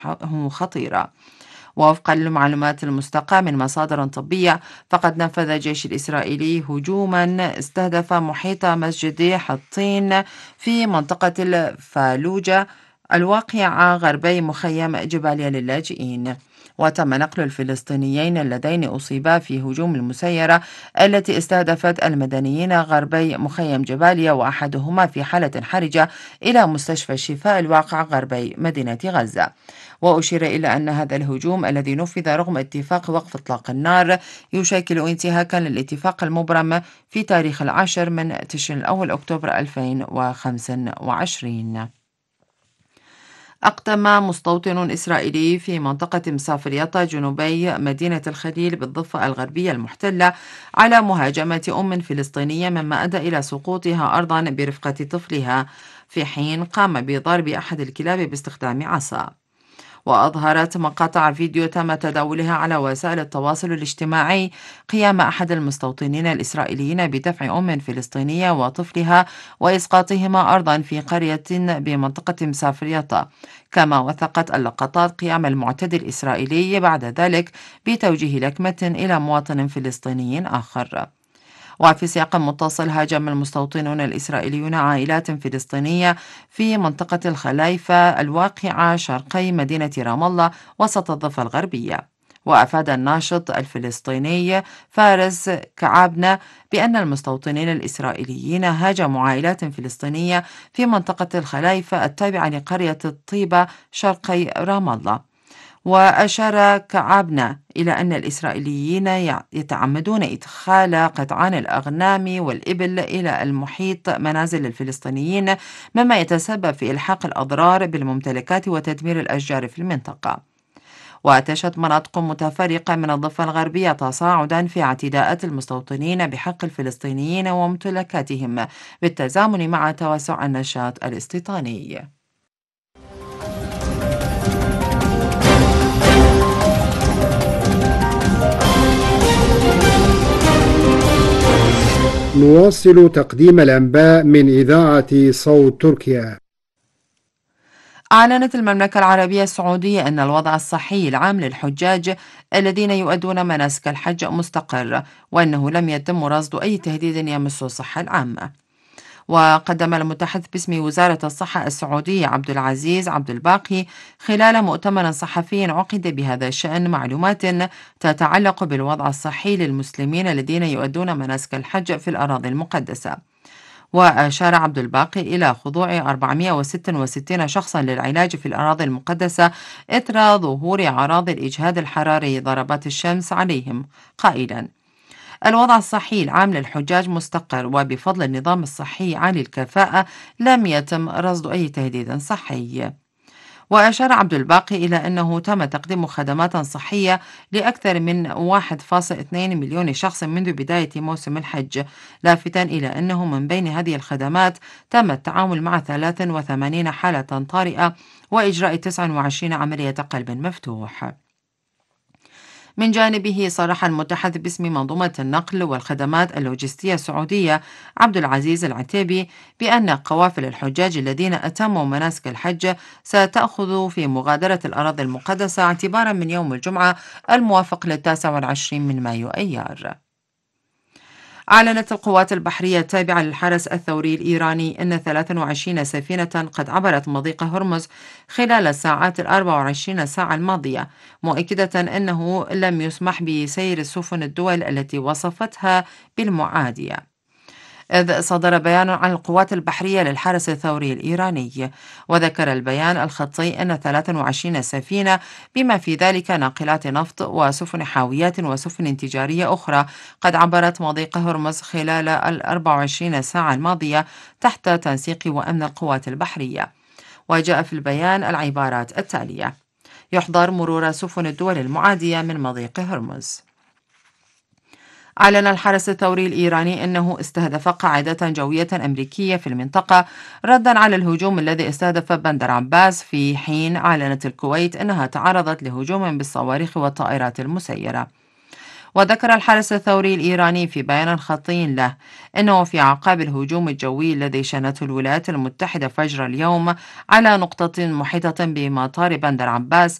خطيرة. ووفقا للمعلومات المستقاة من مصادر طبية، فقد نفذ الجيش الإسرائيلي هجوما استهدف محيط مسجد حطين في منطقة الفالوجة الواقعة غربي مخيم جباليا للاجئين. وتم نقل الفلسطينيين اللذين أصيبا في هجوم المسيرة التي استهدفت المدنيين غربي مخيم جباليا وأحدهما في حالة حرجة إلى مستشفى الشفاء الواقع غربي مدينة غزة. وأشير إلى أن هذا الهجوم الذي نفذ رغم اتفاق وقف إطلاق النار يشكل انتهاكا للاتفاق المبرم في تاريخ 10 من تشرين الأول أكتوبر 2025. أقدم مستوطن إسرائيلي في منطقة مسافريطة جنوبي مدينة الخليل بالضفة الغربية المحتلة على مهاجمة أم فلسطينية، مما أدى إلى سقوطها أرضا برفقة طفلها في حين قام بضرب أحد الكلاب باستخدام عصا. وأظهرت مقاطع فيديو تم تداولها على وسائل التواصل الاجتماعي قيام أحد المستوطنين الإسرائيليين بدفع أم فلسطينية وطفلها وإسقاطهما أرضا في قرية بمنطقة مسافريطة. كما وثقت اللقطات قيام المعتدي الإسرائيلي بعد ذلك بتوجيه لكمة إلى مواطن فلسطيني آخر. وفي سياق متصل، هاجم المستوطنون الإسرائيليون عائلات فلسطينية في منطقة الخلايفة الواقعة شرقي مدينة رام الله وسط الضفة الغربية. وأفاد الناشط الفلسطيني فارس كعابنة بأن المستوطنين الإسرائيليين هاجموا عائلات فلسطينية في منطقة الخلايفة التابعة لقرية الطيبة شرقي رام الله. وأشار كعابنا إلى أن الإسرائيليين يتعمدون إدخال قطعان الأغنام والإبل إلى المحيط منازل الفلسطينيين، مما يتسبب في إلحاق الأضرار بالممتلكات وتدمير الأشجار في المنطقة. وتشهد مناطق متفرقة من الضفة الغربية تصاعدا في اعتداءات المستوطنين بحق الفلسطينيين وممتلكاتهم بالتزامن مع توسع النشاط الاستيطاني. نواصل تقديم الأنباء من إذاعة صوت تركيا. أعلنت المملكة العربية السعودية أن الوضع الصحي العام للحجاج الذين يؤدون مناسك الحج مستقر، وأنه لم يتم رصد أي تهديد يمس الصحة العامة. وقدم المتحدث باسم وزارة الصحة السعودية عبد العزيز عبد الباقي خلال مؤتمر صحفي عقد بهذا الشأن معلومات تتعلق بالوضع الصحي للمسلمين الذين يؤدون مناسك الحج في الأراضي المقدسة. وأشار عبد الباقي إلى خضوع 466 شخصا للعلاج في الأراضي المقدسة إثر ظهور أعراض الإجهاد الحراري ضربات الشمس عليهم، قائلا: الوضع الصحي العام للحجاج مستقر، وبفضل النظام الصحي عالي الكفاءة لم يتم رصد أي تهديد صحي. وأشار عبد الباقي إلى أنه تم تقديم خدمات صحية لأكثر من 1.2 مليون شخص منذ بداية موسم الحج، لافتا إلى أنه من بين هذه الخدمات تم التعامل مع 83 حالة طارئة وإجراء 29 عملية قلب مفتوح. من جانبه صرح المتحدث باسم منظومة النقل والخدمات اللوجستية السعودية عبد العزيز العتيبي بأن قوافل الحجاج الذين أتموا مناسك الحج ستأخذ في مغادرة الأراضي المقدسة اعتبارا من يوم الجمعة الموافق ل29 من مايو أيار. أعلنت القوات البحرية التابعة للحرس الثوري الإيراني أن 23 سفينة قد عبرت مضيق هرمز خلال الساعات 24 ساعة الماضية، مؤكدة أنه لم يسمح بسير السفن الدول التي وصفتها بالمعادية. إذ صدر بيان عن القوات البحرية للحرس الثوري الإيراني، وذكر البيان الخطي أن 23 سفينة بما في ذلك ناقلات نفط وسفن حاويات وسفن تجارية أخرى قد عبرت مضيق هرمز خلال 24 ساعة الماضية تحت تنسيق وأمن القوات البحرية. وجاء في البيان العبارات التالية: يحظر مرور سفن الدول المعادية من مضيق هرمز. أعلن الحرس الثوري الإيراني أنه استهدف قاعدة جوية أمريكية في المنطقة ردا على الهجوم الذي استهدف بندر عباس، في حين أعلنت الكويت أنها تعرضت لهجوم بالصواريخ والطائرات المسيرة. وذكر الحرس الثوري الإيراني في بيان خطي له أنه في أعقاب الهجوم الجوي الذي شنته الولايات المتحدة فجر اليوم على نقطة محيطة بمطار بندر عباس،